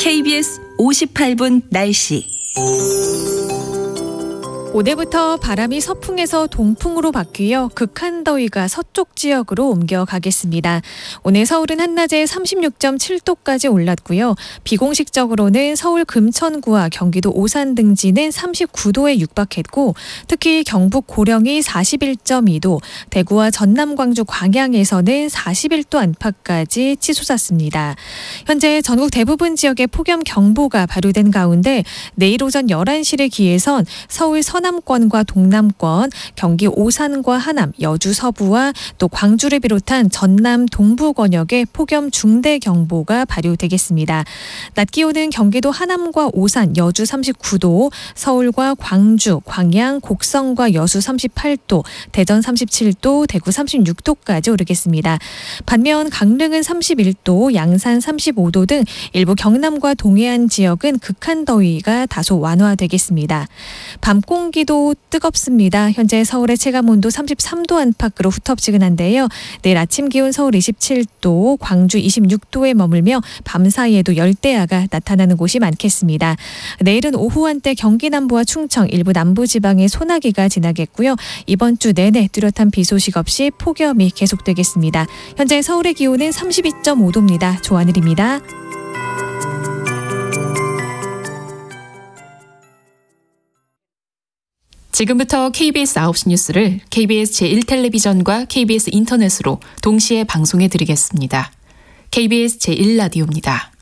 KBS 58분 날씨. 오늘부터 바람이 서풍에서 동풍으로 바뀌어 극한 더위가 서쪽 지역으로 옮겨가겠습니다. 오늘 서울은 한낮에 36.7도까지 올랐고요. 비공식적으로는 서울 금천구와 경기도 오산 등지는 39도에 육박했고 특히 경북 고령이 41.2도, 대구와 전남 광주 광양에서는 41도 안팎까지 치솟았습니다. 현재 전국 대부분 지역에 폭염경보가 발효된 가운데 내일 오전 11시를 기해선 서울 서남권과 동남권, 경기 오산과 하남, 여주 서부와 또 광주를 비롯한 전남 동부 권역에 폭염 중대 경보가 발효되겠습니다. 낮 기온은 경기도 하남과 오산, 여주 39도, 서울과 광주, 광양, 곡성과 여수 38도, 대전 37도, 대구 36도까지 오르겠습니다. 반면 강릉은 31도, 양산 35도 등 일부 경남과 동해안 지역은 극한 더위가 다소 완화되겠습니다. 밤 공기도 뜨겁습니다. 현재 서울의 체감온도 33도 안팎으로 후텁지근한데요. 내일 아침 기온 서울 27도, 광주 26도에 머물며 밤 사이에도 열대야가 나타나는 곳이 많겠습니다. 내일은 오후 한때 경기 남부와 충청, 일부 남부지방에 소나기가 지나겠고요. 이번 주 내내 뚜렷한 비 소식 없이 폭염이 계속되겠습니다. 현재 서울의 기온은 32.5도입니다. 조하늘입니다. 지금부터 KBS 9시 뉴스를 KBS 제1텔레비전과 KBS 인터넷으로 동시에 방송해 드리겠습니다. KBS 제1라디오입니다.